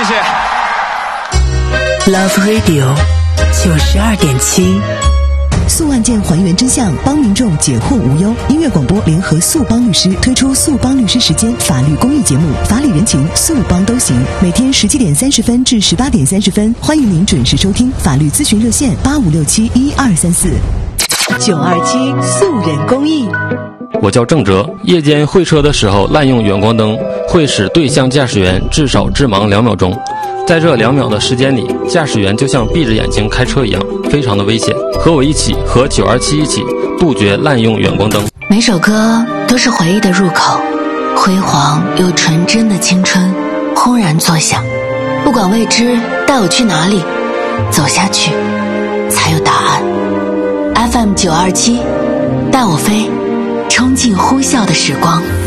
谢谢。 Love Radio 92.7， 速案件还原真相，帮民众解惑无忧。音乐广播联合速帮律师推出速帮律师时间法律公益节目，法理人情速帮都行。每天17点30分至18点30分，欢迎您准时收听法律咨询热线85671234。 927速人公益。 我叫郑哲，夜间会车的时候滥用远光灯，会使对向驾驶员至少致盲2秒钟。在这2秒的时间里，驾驶员就像闭着眼睛开车一样，非常的危险。和我一起，和927一起，杜绝滥用远光灯。 每首歌都是回忆的入口，辉煌又纯真的青春轰然作响。不管未知带我去哪里，走下去才有答案。FM 927，带我飞，冲进呼啸的时光。